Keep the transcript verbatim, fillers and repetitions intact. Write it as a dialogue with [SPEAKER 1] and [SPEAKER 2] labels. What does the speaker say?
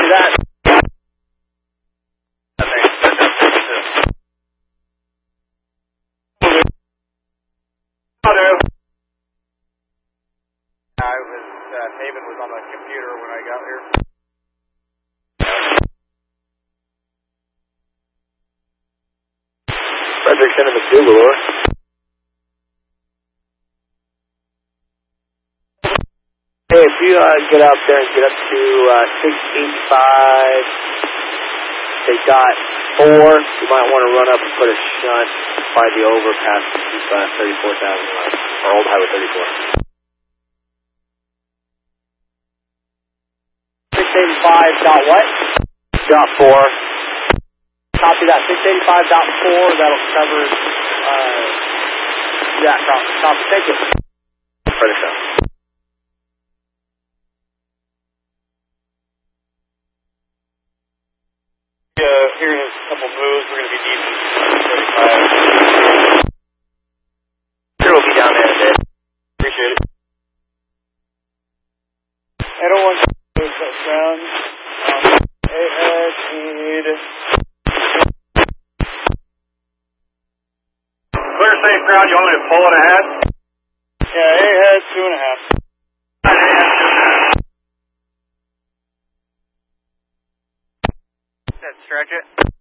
[SPEAKER 1] that. I was, uh, Haven was on the computer when I got here. Frederick sending the Google, or? Hey, if you uh, get out there and get up to uh, six eighty-five, they got four, you might want to run up and put a shunt by the overpass to keep uh, thirty-four thousand left, or Old Highway thirty-four. six eighty-five dot what? Dot four. Copy that. six eighty-five dot four, that'll cover, uh, yeah, copy. Copy. Thank you. Further stuff. Uh, here in a couple moves, we're going to be deep in thirty-five. Sure, we'll be down there in a bit. Appreciate it. I don't want to lose that sound. Um, A-head, need... Clear safe ground, you want me to pull it ahead? Yeah, A-head, two and a half. Stretch it.